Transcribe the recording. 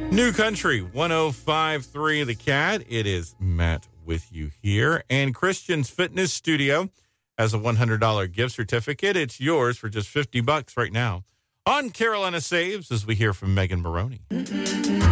New Country 105.3 The Cat. It is Matt with you here. And Christian's Fitness Studio has a $100 gift certificate. It's yours for just $50 right now on Carolina Saves as we hear from Megan Maroney.